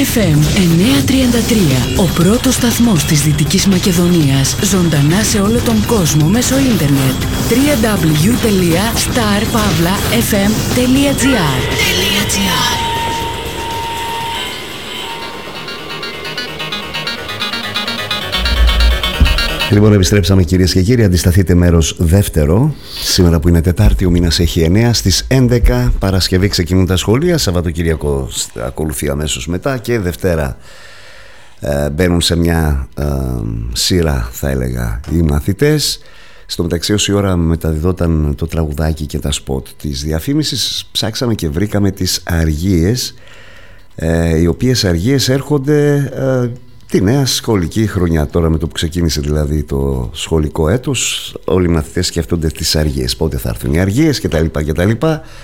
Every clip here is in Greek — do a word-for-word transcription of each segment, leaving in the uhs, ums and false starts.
εφ εμ εννιακόσια τριάντα τρία, ο πρώτος σταθμός της Δυτικής Μακεδονίας, ζωντανά σε όλο τον κόσμο μέσω ίντερνετ. double-u double-u double-u τελεία star pavla f m τελεία g r. Λοιπόν, επιστρέψαμε κυρίες και κύριοι. Αντισταθείτε μέρος δεύτερο. Σήμερα που είναι Τετάρτη, ο μήνας έχει εννέα. Στις έντεκα Παρασκευή ξεκινούν τα σχολεία. Σαββατοκύριακο ακολουθεί αμέσως μετά. Και Δευτέρα ε, μπαίνουν σε μια ε, σειρά, θα έλεγα, οι μαθητές. Στο μεταξύ, όση ώρα μεταδιδόταν το τραγουδάκι και τα σποτ της διαφήμισης, ψάξαμε και βρήκαμε τις αργίες, ε, οι οποίες αργίες έρχονται ε, τη νέα σχολική χρονιά. Τώρα, με το που ξεκίνησε δηλαδή το σχολικό έτος, όλοι οι μαθητές σκέφτονται τις αργίες, πότε θα έρθουν οι αργίες κτλ. κτλ.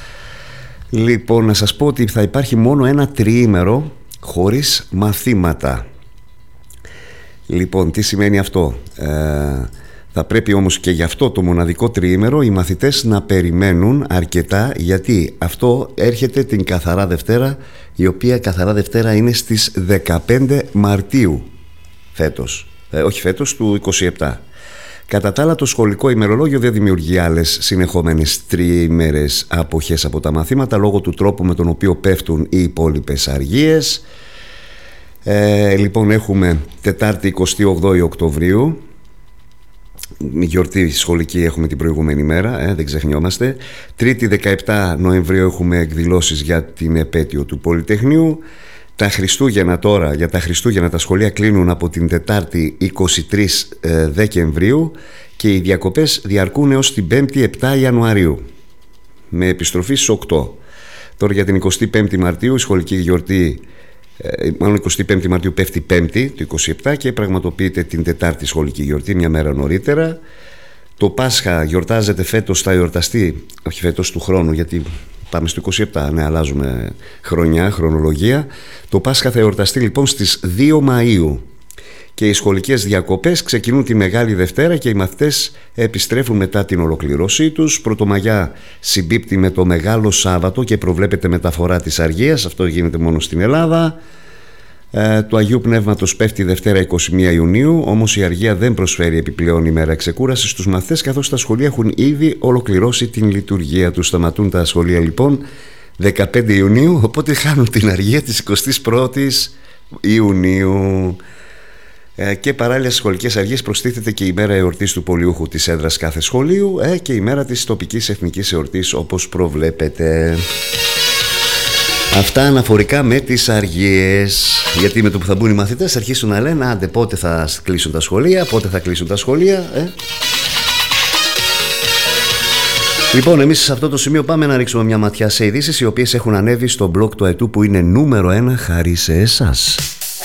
Λοιπόν, να σας πω ότι θα υπάρχει μόνο ένα τριήμερο χωρίς μαθήματα. Λοιπόν, τι σημαίνει αυτό? Ε, θα πρέπει όμως και γι' αυτό το μοναδικό τριήμερο οι μαθητές να περιμένουν αρκετά, γιατί αυτό έρχεται την Καθαρά Δευτέρα, η οποία Καθαρά Δευτέρα είναι στις δεκαπέντε Μαρτίου φέτος, ε, όχι φέτος, του είκοσι επτά. Κατά τα άλλα, το σχολικό ημερολόγιο δεν δημιουργεί άλλες συνεχόμενες τριήμερες αποχές από τα μαθήματα, λόγω του τρόπου με τον οποίο πέφτουν οι υπόλοιπες αργίες. Ε, λοιπόν, έχουμε Τετάρτη εικοστή όγδοη Οκτωβρίου, γιορτή σχολική έχουμε την προηγούμενη μέρα, ε, δεν ξεχνιόμαστε. Τρίτη δεκαεπτά Νοεμβρίου έχουμε εκδηλώσεις για την επέτειο του Πολυτεχνείου. Τα Χριστούγεννα τώρα, για τα Χριστούγεννα τα σχολεία κλείνουν από την Τετάρτη εικοστή τρίτη Δεκεμβρίου και οι διακοπές διαρκούν έως την Πέμπτη επτά Ιανουαρίου με επιστροφή στις οκτώ. Τώρα για την εικοστή πέμπτη Μαρτίου η σχολική γιορτή, μάλλον εικοστή πέμπτη Μαρτίου πέφτει Πέμπτη του είκοσι επτά και πραγματοποιείται την Τετάρτη σχολική γιορτή μια μέρα νωρίτερα. Το Πάσχα γιορτάζεται φέτος, θα εορταστεί, όχι φέτος, του χρόνου, γιατί πάμε στο είκοσι επτά, ναι, αλλάζουμε χρονιά, χρονολογία. Το Πάσχα θα εορταστεί λοιπόν στις δύο Μαΐου και οι σχολικές διακοπές ξεκινούν τη Μεγάλη Δευτέρα και οι μαθητές επιστρέφουν μετά την ολοκληρώσή τους. Πρωτομαγιά συμπίπτει με το Μεγάλο Σάββατο και προβλέπεται μεταφορά της αργίας, αυτό γίνεται μόνο στην Ελλάδα. Ε, του Αγίου Πνεύματος πέφτει Δευτέρα εικοστή πρώτη Ιουνίου, όμως η αργία δεν προσφέρει επιπλέον ημέρα ξεκούρασης στους μαθητές, καθώς τα σχολεία έχουν ήδη ολοκληρώσει την λειτουργία τους. Σταματούν τα σχολεία λοιπόν δεκαπέντε Ιουνίου, οπότε χάνουν την αργία της εικοστής πρώτης Ιουνίου. Ε, και παράλληλα στις σχολικές αργίες προστίθεται και η μέρα εορτής του πολιούχου της έδρας κάθε σχολείου, ε, και η μέρα της τοπικής εθνικής εορτής, όπως προβλέπετε. Αυτά αναφορικά με τις αργίες. Γιατί με το που θα μπουν οι μαθητές θα αρχίσουν να λένε άντε πότε θα κλείσουν τα σχολεία, πότε θα κλείσουν τα σχολεία, ε. Λοιπόν, εμείς σε αυτό το σημείο πάμε να ρίξουμε μια ματιά σε ειδήσεις οι οποίες έχουν ανέβει στο blog του ΑΕΤΟΥ, που είναι νούμερο ένα χάρη σε εσάς.